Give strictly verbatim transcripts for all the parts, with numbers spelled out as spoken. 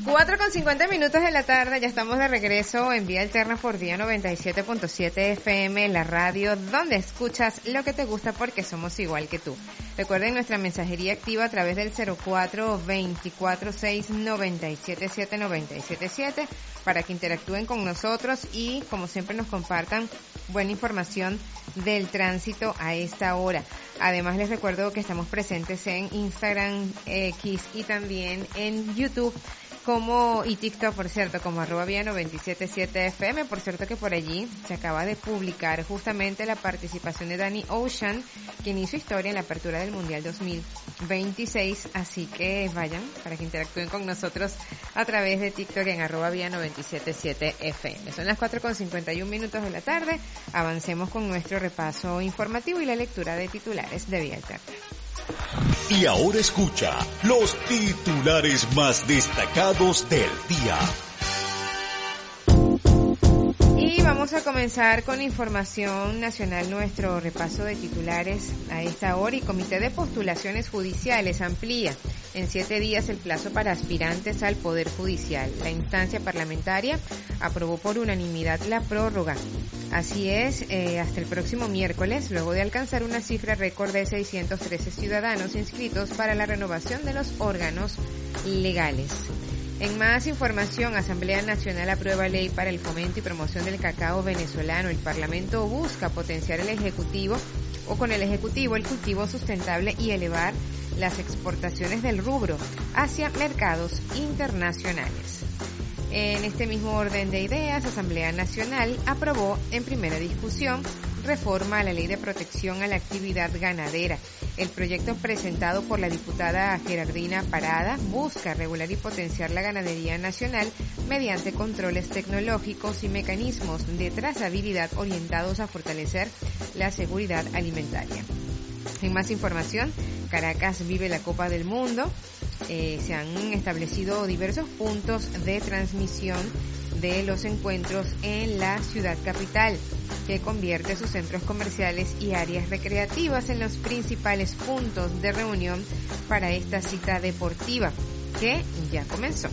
cuatro con cincuenta minutos de la tarde, ya estamos de regreso en Vía Alterna por Día noventa y siete punto siete F M, la radio donde escuchas lo que te gusta porque somos igual que tú. Recuerden nuestra mensajería activa a través del cero cuatro, veinticuatro seis, noventa y siete siete, noventa y siete siete para que interactúen con nosotros y como siempre nos compartan buena información del tránsito a esta hora. Además les recuerdo que estamos presentes en Instagram, X y también en YouTube como y TikTok, por cierto, como arroba vía noventa y siete punto siete F M. Por cierto que por allí se acaba de publicar justamente la participación de Danny Ocean, quien hizo historia en la apertura del Mundial dos mil veintiséis. Así que vayan para que interactúen con nosotros a través de TikTok en arroba vía noventa y siete punto siete F M. Son las cuatro con cincuenta y un minutos de la tarde. Avancemos con nuestro repaso informativo y la lectura de titulares de Vía Alterna. Y ahora escucha los titulares más destacados del día. Y vamos a comenzar con información nacional, nuestro repaso de titulares a esta hora. Y Comité de Postulaciones Judiciales amplía en siete días el plazo para aspirantes al Poder Judicial. La instancia parlamentaria aprobó por unanimidad la prórroga. Así es, eh, hasta el próximo miércoles, luego de alcanzar una cifra récord de seiscientos trece ciudadanos inscritos para la renovación de los órganos legales. En más información, Asamblea Nacional aprueba ley para el fomento y promoción del cacao venezolano. El Parlamento busca potenciar el Ejecutivo o con el Ejecutivo el cultivo sustentable y elevar las exportaciones del rubro hacia mercados internacionales. En este mismo orden de ideas, Asamblea Nacional aprobó en primera discusión reforma a la Ley de Protección a la Actividad Ganadera. El proyecto presentado por la diputada Gerardina Parada busca regular y potenciar la ganadería nacional mediante controles tecnológicos y mecanismos de trazabilidad orientados a fortalecer la seguridad alimentaria. En más información, Caracas vive la Copa del Mundo. Eh, se han establecido diversos puntos de transmisión de los encuentros en la ciudad capital, que convierte sus centros comerciales y áreas recreativas en los principales puntos de reunión para esta cita deportiva, que ya comenzó.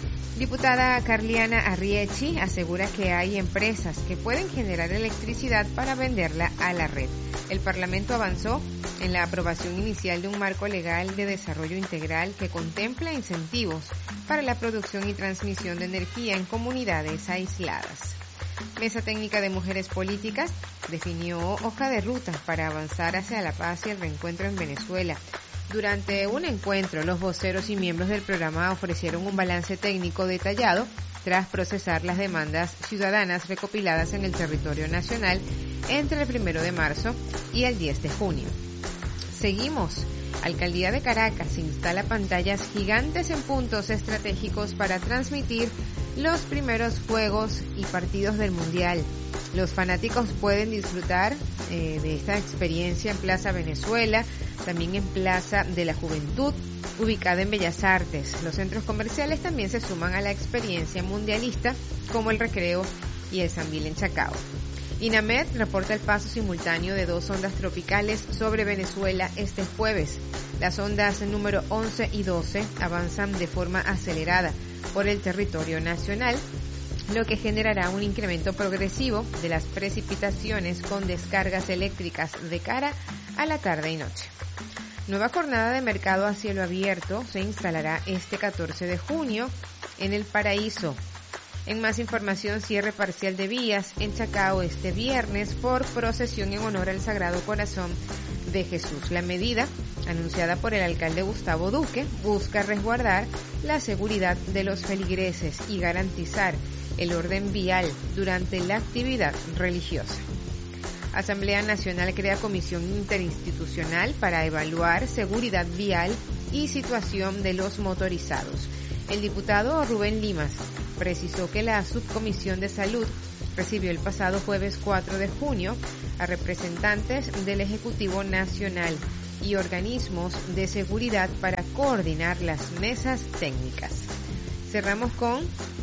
Diputada Carliana Arriechi asegura que hay empresas que pueden generar electricidad para venderla a la red. El Parlamento avanzó en la aprobación inicial de un marco legal de desarrollo integral que contempla incentivos para la producción y transmisión de energía en comunidades aisladas. Mesa Técnica de Mujeres Políticas definió hoja de ruta para avanzar hacia la paz y el reencuentro en Venezuela. Durante un encuentro, los voceros y miembros del programa ofrecieron un balance técnico detallado tras procesar las demandas ciudadanas recopiladas en el territorio nacional entre el primero de marzo y el diez de junio. Seguimos. Alcaldía de Caracas instala pantallas gigantes en puntos estratégicos para transmitir los primeros juegos y partidos del Mundial. Los fanáticos pueden disfrutar eh, de esta experiencia en Plaza Venezuela, también en Plaza de la Juventud, ubicada en Bellas Artes. Los centros comerciales también se suman a la experiencia mundialista, como el Recreo y el Sambil en Chacao. INAMED reporta el paso simultáneo de dos ondas tropicales sobre Venezuela este jueves. Las ondas número once y doce avanzan de forma acelerada por el territorio nacional, lo que generará un incremento progresivo de las precipitaciones con descargas eléctricas de cara a la tarde y noche. Nueva jornada de mercado a cielo abierto se instalará este catorce de junio en El Paraíso. En más información, cierre parcial de vías en Chacao este viernes por procesión en honor al Sagrado Corazón de Jesús. La medida, anunciada por el alcalde Gustavo Duque, busca resguardar la seguridad de los feligreses y garantizar el orden vial durante la actividad religiosa. Asamblea Nacional crea comisión interinstitucional para evaluar seguridad vial y situación de los motorizados. El diputado Rubén Limas precisó que la Subcomisión de Salud recibió el pasado jueves cuatro de junio a representantes del Ejecutivo Nacional y organismos de seguridad para coordinar las mesas técnicas. Cerramos con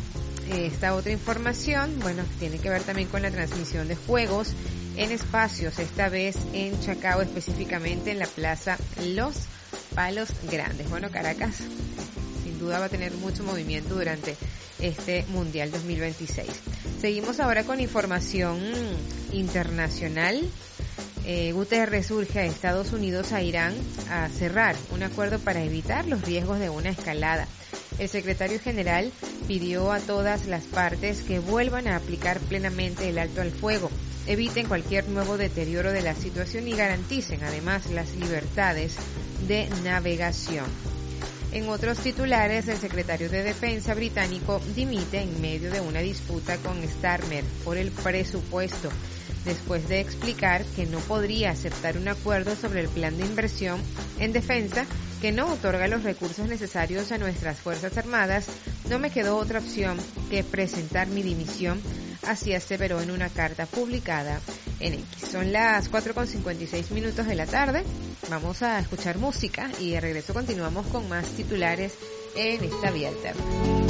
esta otra información, bueno, tiene que ver también con la transmisión de juegos en espacios, esta vez en Chacao, específicamente en la Plaza Los Palos Grandes. Bueno, Caracas duda va a tener mucho movimiento durante este Mundial dos mil veintiséis. Seguimos ahora con información internacional. Eh, Guterres urge a Estados Unidos a Irán a cerrar un acuerdo para evitar los riesgos de una escalada. El secretario general pidió a todas las partes que vuelvan a aplicar plenamente el alto al fuego, eviten cualquier nuevo deterioro de la situación y garanticen además las libertades de navegación. En otros titulares, el secretario de Defensa británico dimite en medio de una disputa con Starmer por el presupuesto, después de explicar que no podría aceptar un acuerdo sobre el plan de inversión en defensa que no otorga los recursos necesarios a nuestras Fuerzas Armadas. No me quedó otra opción que presentar mi dimisión, así aseveró en una carta publicada en X. Son las cuatro con cincuenta y seis minutos de la tarde. Vamos a escuchar música y de regreso continuamos con más titulares en esta vía alterna.